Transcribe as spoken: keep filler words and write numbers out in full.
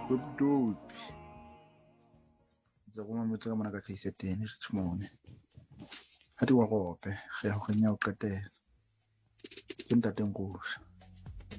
Bodupi. Ndza ku mametse ka mona ka K Z N Richmond. Ha ti wa go hope, ge go nya o qetela. Ke ntate Nkusha.